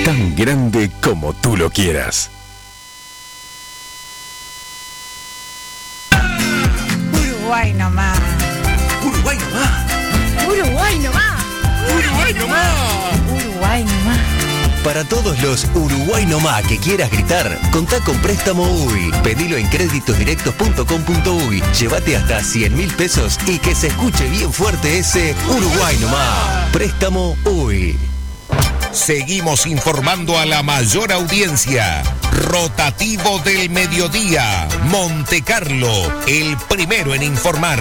tan grande como tú lo quieras. Uruguay nomás. Uruguay nomás. Uruguay nomás. Uruguay nomás. Uruguay nomás. Para todos los Uruguay nomás que quieras gritar, contá con Préstamo UY. Pedilo en créditosdirectos.com.uy. Llévate hasta 100.000 pesos y que se escuche bien fuerte ese Uruguay nomás. Préstamo UY. Seguimos informando a la mayor audiencia. Rotativo del mediodía. Monte Carlo, el primero en informar.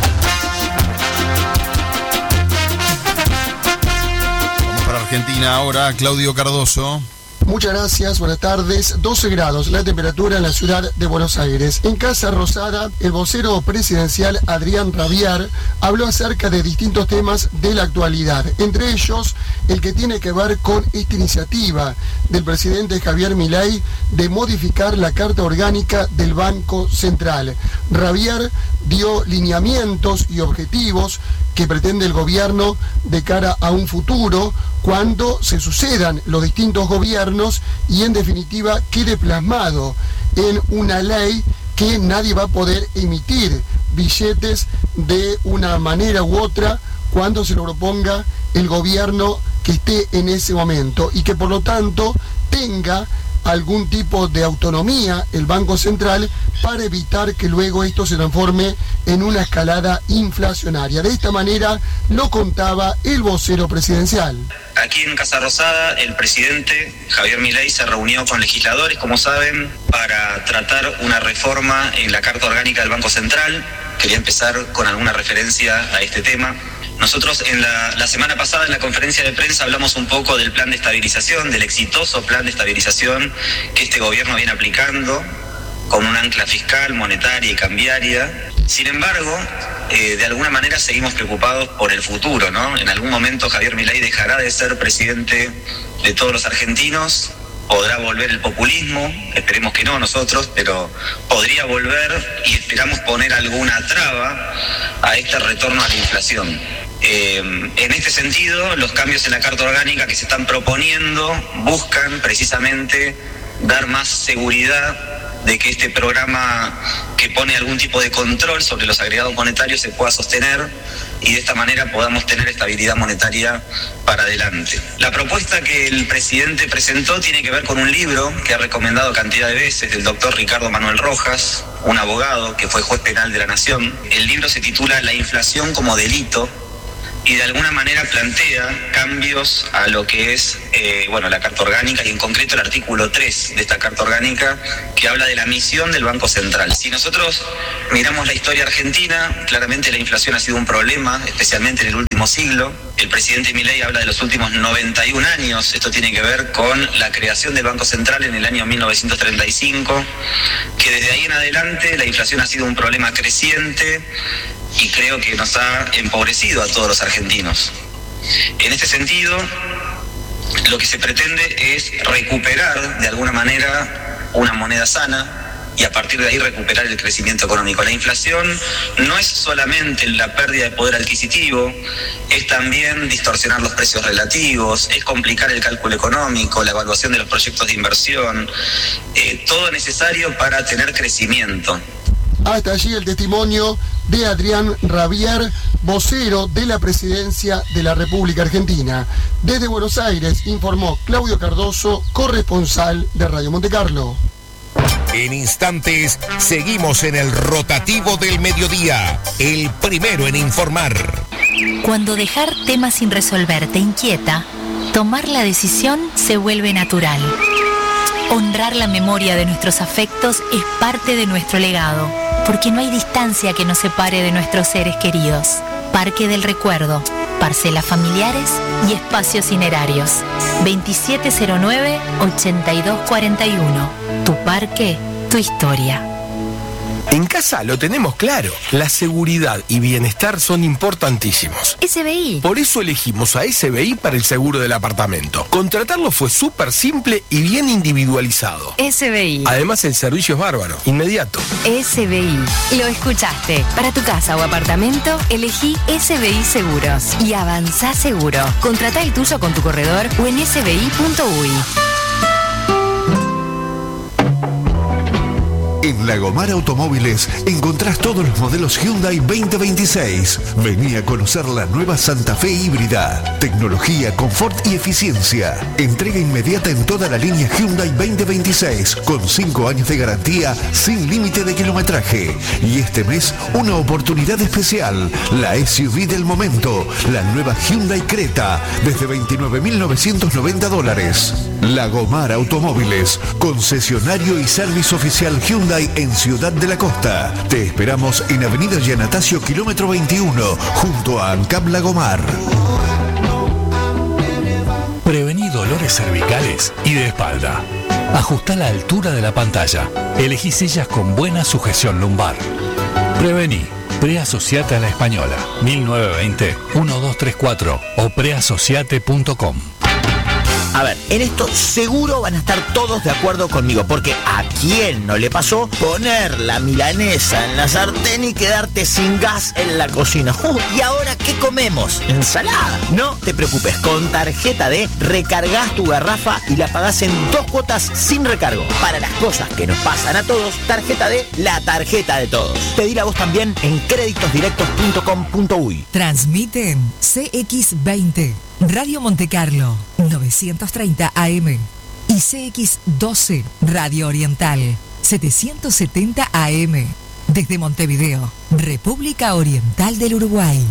Argentina ahora, Claudio Cardoso. Muchas gracias, buenas tardes. 12 grados la temperatura en la ciudad de Buenos Aires. En Casa Rosada, el vocero presidencial Adrián Rabiar habló acerca de distintos temas de la actualidad, entre ellos el que tiene que ver con esta iniciativa del presidente Javier Milei de modificar la Carta Orgánica del Banco Central. Rabiar dio lineamientos y objetivos que pretende el gobierno de cara a un futuro cuando se sucedan los distintos gobiernos y en definitiva quede plasmado en una ley que nadie va a poder emitir billetes de una manera u otra cuando se lo proponga el gobierno que esté en ese momento y que por lo tanto tenga algún tipo de autonomía el Banco Central para evitar que luego esto se transforme en una escalada inflacionaria. De esta manera lo contaba el vocero presidencial. Aquí en Casa Rosada, el presidente Javier Milei se reunió con legisladores, como saben, para tratar una reforma en la Carta Orgánica del Banco Central. Quería empezar con alguna referencia a este tema. Nosotros en la semana pasada en la conferencia de prensa hablamos un poco del plan de estabilización, del exitoso plan de estabilización que este gobierno viene aplicando con un ancla fiscal, monetaria y cambiaria. Sin embargo, de alguna manera seguimos preocupados por el futuro, ¿no? En algún momento Javier Milei dejará de ser presidente de todos los argentinos, podrá volver el populismo, esperemos que no nosotros, pero podría volver y esperamos poner alguna traba a este retorno a la inflación. En este sentido, los cambios en la Carta Orgánica que se están proponiendo buscan precisamente dar más seguridad de que este programa que pone algún tipo de control sobre los agregados monetarios se pueda sostener y de esta manera podamos tener estabilidad monetaria para adelante. La propuesta que el presidente presentó tiene que ver con un libro que ha recomendado cantidad de veces del doctor Ricardo Manuel Rojas, un abogado que fue juez penal de la Nación. El libro se titula La inflación como delito y de alguna manera plantea cambios a lo que es la Carta Orgánica y en concreto el artículo 3 de esta Carta Orgánica que habla de la misión del Banco Central. Si nosotros miramos la historia argentina, claramente la inflación ha sido un problema, especialmente en el último siglo. El presidente Milei habla de los últimos 91 años, esto tiene que ver con la creación del Banco Central en el año 1935, que desde ahí en adelante la inflación ha sido un problema creciente y creo que nos ha empobrecido a todos los argentinos. En este sentido, lo que se pretende es recuperar de alguna manera una moneda sana y a partir de ahí recuperar el crecimiento económico. La inflación no es solamente la pérdida de poder adquisitivo, es también distorsionar los precios relativos, es complicar el cálculo económico, la evaluación de los proyectos de inversión, todo necesario para tener crecimiento. Hasta allí el testimonio de Adrián Rabiar, vocero de la Presidencia de la República Argentina. Desde Buenos Aires informó Claudio Cardoso, corresponsal de Radio Monte Carlo. En instantes, seguimos en el rotativo del mediodía, el primero en informar. Cuando dejar temas sin resolver te inquieta, tomar la decisión se vuelve natural. Honrar la memoria de nuestros afectos es parte de nuestro legado, porque no hay distancia que nos separe de nuestros seres queridos. Parque del Recuerdo, parcelas familiares y espacios cinerarios. 2709-8241. Tu parque, tu historia. En casa lo tenemos claro. La seguridad y bienestar son importantísimos. SBI. Por eso elegimos a SBI para el seguro del apartamento. Contratarlo fue súper simple y bien individualizado. SBI. Además, el servicio es bárbaro, inmediato. SBI. Lo escuchaste. Para tu casa o apartamento, elegí SBI Seguros y avanzá seguro. Contratá el tuyo con tu corredor o en sbi.uy. En Lagomar Automóviles encontrás todos los modelos Hyundai 2026. Vení a conocer la nueva Santa Fe híbrida. Tecnología, confort y eficiencia. Entrega inmediata en toda la línea Hyundai 2026 con 5 años de garantía sin límite de kilometraje. Y este mes una oportunidad especial. La SUV del momento. La nueva Hyundai Creta desde $29.990. Lagomar Automóviles, concesionario y servicio oficial Hyundai en Ciudad de la Costa. Te esperamos en Avenida Yanatacio, kilómetro 21, junto a ANCAP Lagomar. Prevení dolores cervicales y de espalda. Ajustá la altura de la pantalla. Elegí sillas con buena sujeción lumbar. Prevení. Preasociate a la Española. 1920-1234 o preasociate.com. A ver, en esto seguro van a estar todos de acuerdo conmigo, porque ¿a quién no le pasó poner la milanesa en la sartén y quedarte sin gas en la cocina? ¿Y ahora qué comemos? ¿Ensalada? No te preocupes, con Tarjeta D recargas tu garrafa y la pagás en 2 cuotas sin recargo. Para las cosas que nos pasan a todos, Tarjeta D, la tarjeta de todos. Pedila vos también en creditosdirectos.com.uy. Transmiten CX20, Radio Montecarlo, 930 AM y CX12, Radio Oriental, 770 AM, desde Montevideo, República Oriental del Uruguay.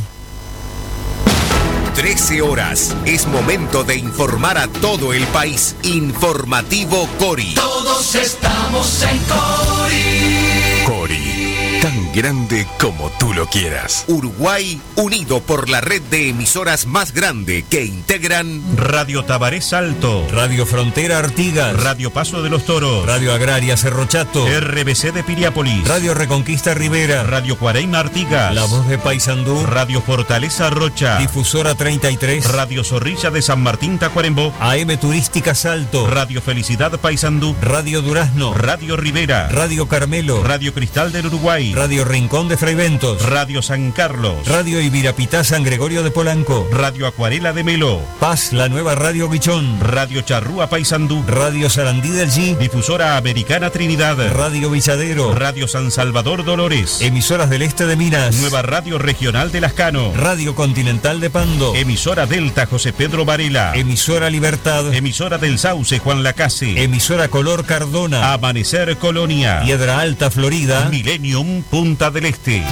13 horas. Es momento de informar a todo el país. Informativo Cori. Todos estamos en Cori. Cori, tan grande como tú lo quieras. Uruguay unido por la red de emisoras más grande que integran Radio Tabaré Salto, Radio Frontera Artigas, Radio Paso de los Toros, Radio Agraria Cerro Chato, RBC de Piriápolis, Radio Reconquista Rivera, Radio Cuareima Artigas, La Voz de Paysandú, Radio Fortaleza Rocha, Difusora 33, Radio Zorrilla de San Martín Tacuarembó, AM Turística Salto, Radio Felicidad Paysandú, Radio Durazno, Radio Rivera, Radio Carmelo, Radio Cristal del Uruguay, Radio Rincón de Fraiventos, Radio San Carlos, Radio Ibirapitá San Gregorio de Polanco, Radio Acuarela de Melo, Paz, la nueva Radio Guichón, Radio Charrúa Paysandú, Radio Sarandí del G, Difusora Americana Trinidad, Radio Villadero, Radio San Salvador Dolores, Emisoras del Este de Minas, Nueva Radio Regional de Lascano, Radio Continental de Pando, Emisora Delta José Pedro Varela, Emisora Libertad, Emisora del Sauce Juan Lacase, Emisora Color Cardona, Amanecer Colonia, Piedra Alta Florida, Millennium Punta del Este.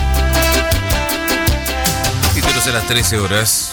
Títulos a las 13 horas.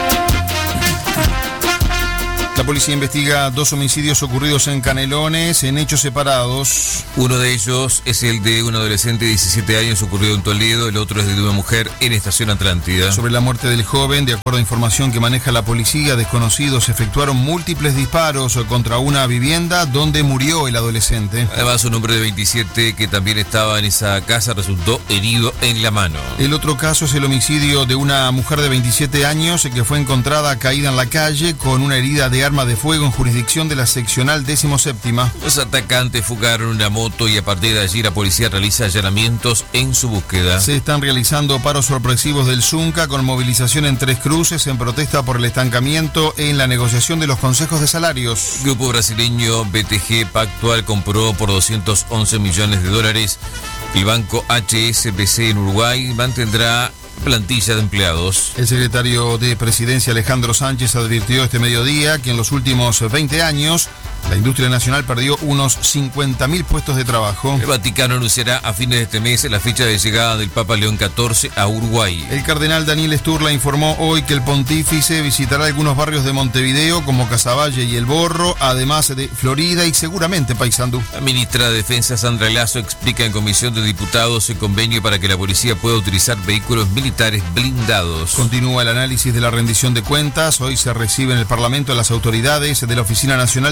La policía investiga 2 homicidios ocurridos en Canelones en hechos separados. Uno de ellos es el de un adolescente de 17 años ocurrido en Toledo, el otro es de una mujer en Estación Atlántida. Sobre la muerte del joven, de acuerdo a información que maneja la policía, desconocidos efectuaron múltiples disparos contra una vivienda donde murió el adolescente. Además, un hombre de 27 que también estaba en esa casa resultó herido en la mano. El otro caso es el homicidio de una mujer de 27 años que fue encontrada caída en la calle con una herida de arma de fuego en jurisdicción de la seccional 17ª. Los atacantes fugaron una moto y a partir de allí la policía realiza allanamientos en su búsqueda. Se están realizando paros sorpresivos del Zunca con movilización en Tres Cruces en protesta por el estancamiento en la negociación de los consejos de salarios. El grupo brasileño BTG Pactual compró por $211 millones el banco HSBC en Uruguay. Mantendrá plantilla de empleados. El secretario de Presidencia Alejandro Sánchez advirtió este mediodía que en los últimos 20 años la industria nacional perdió unos 50.000 puestos de trabajo. El Vaticano anunciará a fines de este mes la fecha de llegada del Papa León XIV a Uruguay. El cardenal Daniel Sturla informó hoy que el pontífice visitará algunos barrios de Montevideo como Casaballe y El Borro, además de Florida y seguramente Paysandú. La ministra de Defensa Sandra Lasso explica en Comisión de Diputados el convenio para que la policía pueda utilizar vehículos militares blindados. Continúa el análisis de la rendición de cuentas. Hoy se recibe en el Parlamento a las autoridades de la Oficina Nacional del Servicio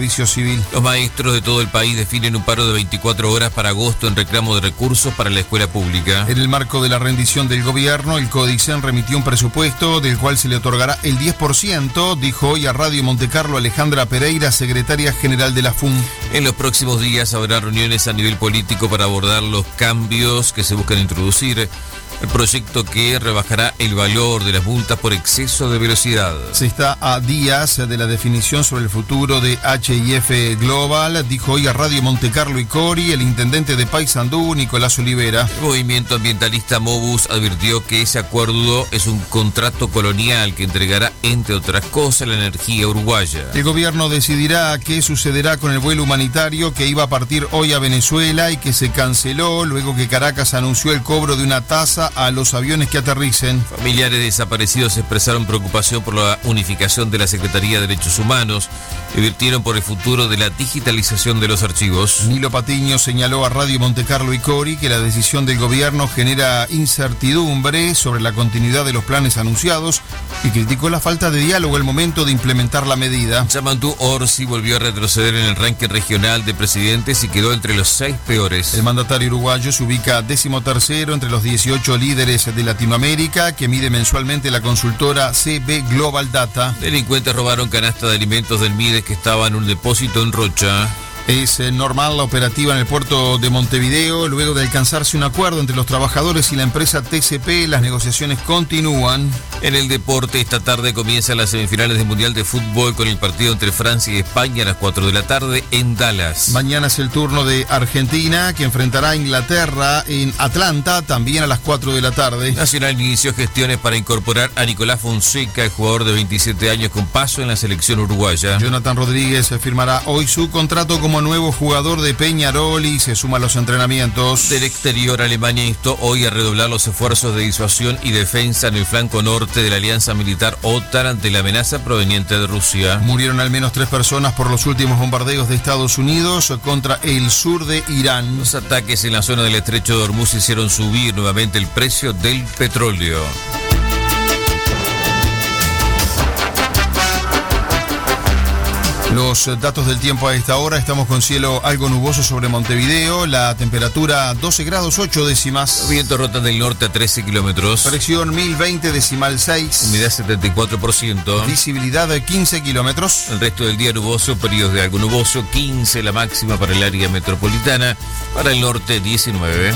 servicio civil. Los maestros de todo el país definen un paro de 24 horas para agosto en reclamo de recursos para la escuela pública. En el marco de la rendición del gobierno, el CODICEN remitió un presupuesto del cual se le otorgará el 10%, dijo hoy a Radio Montecarlo Alejandra Pereira, secretaria general de la FUN. En los próximos días habrá reuniones a nivel político para abordar los cambios que se buscan introducir. El proyecto que rebajará el valor de las multas por exceso de velocidad. Se está a días de la definición sobre el futuro de H&F Global, dijo hoy a Radio Montecarlo y Cori el intendente de Paysandú, Nicolás Olivera. El movimiento ambientalista Mobus advirtió que ese acuerdo es un contrato colonial que entregará, entre otras cosas, la energía uruguaya. El gobierno decidirá qué sucederá con el vuelo humanitario que iba a partir hoy a Venezuela y que se canceló luego que Caracas anunció el cobro de una tasa a los aviones que aterricen. Familiares desaparecidos expresaron preocupación por la unificación de la Secretaría de Derechos Humanos y advirtieron por el futuro de la digitalización de los archivos. Nilo Patiño señaló a Radio Montecarlo y Cori que la decisión del gobierno genera incertidumbre sobre la continuidad de los planes anunciados y criticó la falta de diálogo al momento de implementar la medida. Yamandu Orsi volvió a retroceder en el ranking regional de presidentes y quedó entre los 6 peores. El mandatario uruguayo se ubica 13º entre los 18 líderes de Latinoamérica que mide mensualmente la consultora CB Global Data. Delincuentes robaron canasta de alimentos del Mides que estaba en un depósito en Rocha. Es normal la operativa en el puerto de Montevideo. Luego de alcanzarse un acuerdo entre los trabajadores y la empresa TCP, las negociaciones continúan. En el deporte, esta tarde comienzan las semifinales del Mundial de Fútbol con el partido entre Francia y España a las 4 de la tarde en Dallas. Mañana es el turno de Argentina, que enfrentará a Inglaterra en Atlanta, también a las 4 de la tarde. Nacional inició gestiones para incorporar a Nicolás Fonseca, el jugador de 27 años con paso en la selección uruguaya. Jonathan Rodríguez firmará hoy su contrato como nuevo jugador de Peñarol y se suma a los entrenamientos. Del exterior, Alemania instó hoy a redoblar los esfuerzos de disuasión y defensa en el flanco norte de la alianza militar OTAN ante la amenaza proveniente de Rusia. Murieron al menos 3 personas por los últimos bombardeos de Estados Unidos contra el sur de Irán. Los ataques en la zona del estrecho de Hormuz hicieron subir nuevamente el precio del petróleo. Los datos del tiempo a esta hora: estamos con cielo algo nuboso sobre Montevideo, la temperatura 12 grados 8 décimas. Los vientos rotan del norte a 13 kilómetros. Presión 1020,6. Humedad 74%. Visibilidad de 15 kilómetros. El resto del día nuboso, periodos de algo nuboso, 15 la máxima para el área metropolitana, para el norte 19.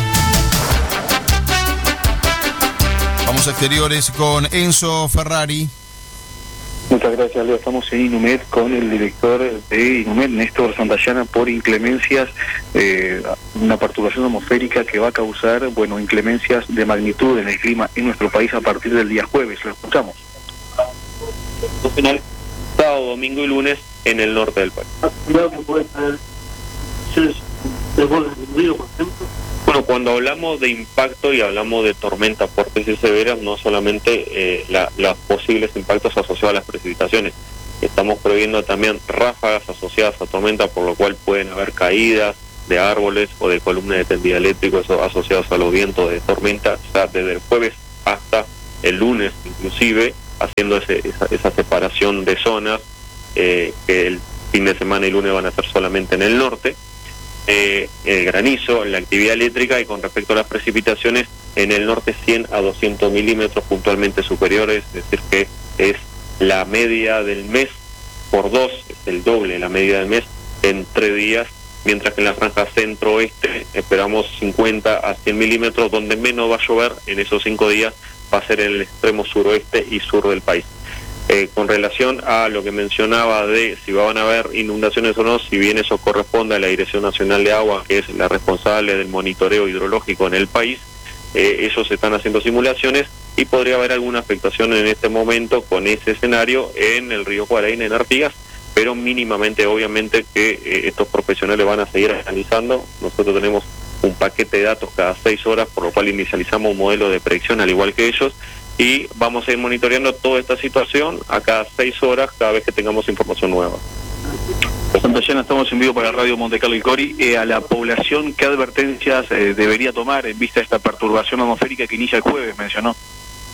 Vamos a exteriores con Enzo Ferrari. Muchas gracias, Leo. Estamos en Inumet con el director de Inumet, Néstor Santayana, por inclemencias, una perturbación atmosférica que va a causar, inclemencias de magnitud en el clima en nuestro país a partir del día jueves. Lo escuchamos. Final, sábado, domingo y lunes en el norte del país. Cuidado que puede traer desbordes del río, por ejemplo. Bueno, cuando hablamos de impacto y hablamos de tormentas fuertes y severas, no solamente los posibles impactos asociados a las precipitaciones, estamos previendo también ráfagas asociadas a tormentas, por lo cual pueden haber caídas de árboles o de columnas de tendido eléctrico, eso asociados a los vientos de tormenta, o sea, desde el jueves hasta el lunes inclusive, haciendo esa separación de zonas, que el fin de semana y lunes van a ser solamente en el norte. El granizo, la actividad eléctrica, y con respecto a las precipitaciones, en el norte 100 a 200 milímetros puntualmente superiores, es decir que es la media del mes por 2, es el doble la media del mes en 3 días, mientras que en la franja centro-oeste esperamos 50 a 100 milímetros, donde menos va a llover en esos 5 días va a ser en el extremo suroeste y sur del país. Con relación a lo que mencionaba de si van a haber inundaciones o no, si bien eso corresponde a la Dirección Nacional de Agua, que es la responsable del monitoreo hidrológico en el país, ellos están haciendo simulaciones y podría haber alguna afectación en este momento con ese escenario en el río Cuaraína, en Artigas, pero mínimamente, obviamente, que estos profesionales van a seguir analizando. Nosotros tenemos un paquete de datos cada 6 horas, por lo cual inicializamos un modelo de predicción al igual que ellos, y vamos a ir monitoreando toda esta situación a cada 6 horas, cada vez que tengamos información nueva. Santayana, estamos en vivo para Radio Montecarlo y Cori. A la población, ¿qué advertencias debería tomar en vista de esta perturbación atmosférica que inicia el jueves, mencionó?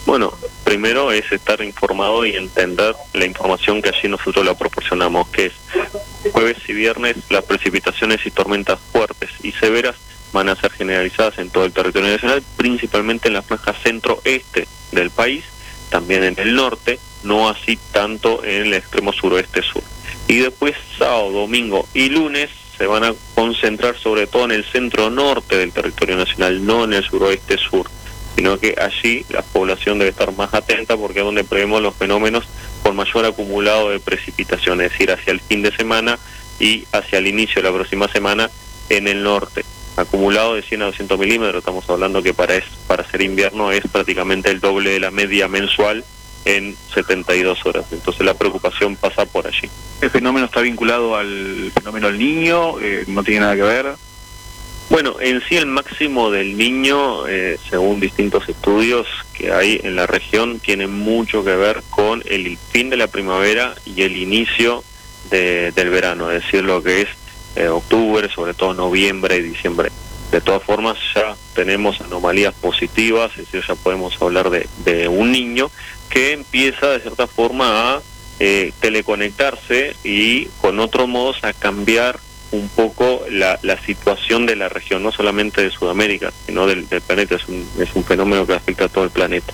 Bueno, primero es estar informado y entender la información que allí nosotros la proporcionamos, que es jueves y viernes las precipitaciones y tormentas fuertes y severas van a ser generalizadas en todo el territorio nacional, principalmente en la franja centro-este del país, también en el norte, no así tanto en el extremo suroeste-sur. Y después sábado, domingo y lunes se van a concentrar sobre todo en el centro-norte del territorio nacional, no en el suroeste-sur, sino que allí la población debe estar más atenta porque es donde prevemos los fenómenos con mayor acumulado de precipitación, es decir, hacia el fin de semana y hacia el inicio de la próxima semana en el norte. Acumulado de 100 a 200 milímetros, estamos hablando que para ser invierno es prácticamente el doble de la media mensual en 72 horas. Entonces la preocupación pasa por allí. ¿El fenómeno está vinculado al fenómeno del Niño? ¿No tiene nada que ver? Bueno, en sí el máximo del Niño, según distintos estudios que hay en la región, tiene mucho que ver con el fin de la primavera y el inicio del verano, es decir, lo que es octubre, sobre todo noviembre y diciembre. De todas formas, ya tenemos anomalías positivas, es decir, ya podemos hablar de un niño que empieza de cierta forma a teleconectarse y con otros modos a cambiar un poco la situación de la región, no solamente de Sudamérica, sino del planeta. Es un fenómeno que afecta a todo el planeta.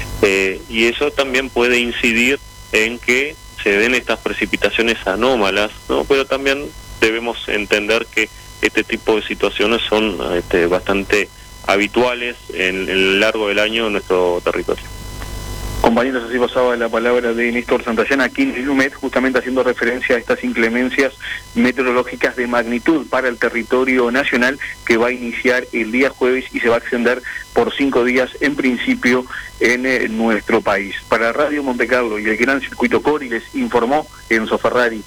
Y eso también puede incidir en que se den estas precipitaciones anómalas, ¿no? Pero también debemos entender que este tipo de situaciones son bastante habituales en el largo del año en nuestro territorio. Compañeros, así pasaba la palabra de Néstor Santayana aquí en INUMED, justamente haciendo referencia a estas inclemencias meteorológicas de magnitud para el territorio nacional que va a iniciar el día jueves y se va a extender por 5 días en principio en nuestro país. Para Radio Montecarlo y el Gran Circuito Cori les informó Enzo Ferrari.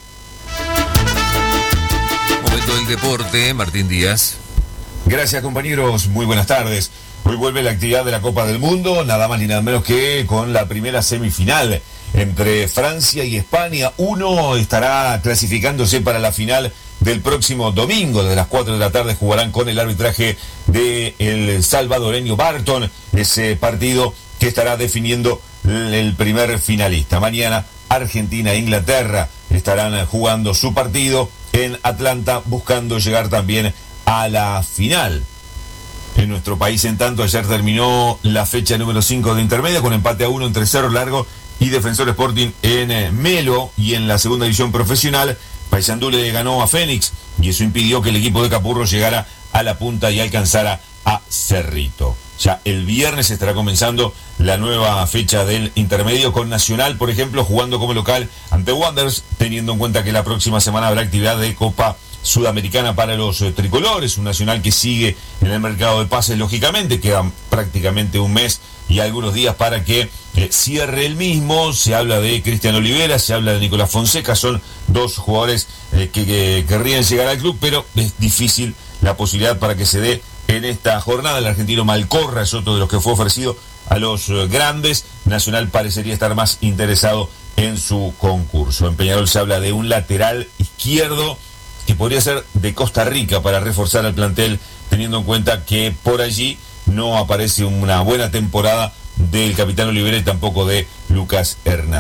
Momento del deporte, Martín Díaz. Gracias, compañeros, muy buenas tardes. Hoy vuelve la actividad de la Copa del Mundo, nada más ni nada menos que con la primera semifinal entre Francia y España. Uno estará clasificándose para la final del próximo domingo. Desde las 4 de la tarde jugarán con el arbitraje del salvadoreño Barton, ese partido que estará definiendo el primer finalista. Mañana Argentina e Inglaterra estarán jugando su partido en Atlanta, buscando llegar también a la final. En nuestro país, en tanto, ayer terminó la fecha número 5 de intermedia con empate a 1 entre Cerro Largo y Defensor Sporting en Melo. Y en la segunda división profesional, Paysandú le ganó a Fénix y eso impidió que el equipo de Capurro llegara a la punta y alcanzara a Cerrito. Ya el viernes estará comenzando la nueva fecha del intermedio con Nacional, por ejemplo, jugando como local ante Wanderers, teniendo en cuenta que la próxima semana habrá actividad de Copa Sudamericana para los tricolores, un Nacional que sigue en el mercado de pases, lógicamente, quedan prácticamente un mes y algunos días para que cierre el mismo. Se habla de Cristian Olivera, se habla de Nicolás Fonseca, son dos jugadores que querrían llegar al club, pero es difícil la posibilidad para que se dé en esta jornada. El argentino Malcorra es otro de los que fue ofrecido a los grandes. Nacional parecería estar más interesado en su concurso. En Peñarol se habla de un lateral izquierdo que podría ser de Costa Rica para reforzar el plantel, teniendo en cuenta que por allí no aparece una buena temporada del capitán Olivera y tampoco de Lucas Hernández.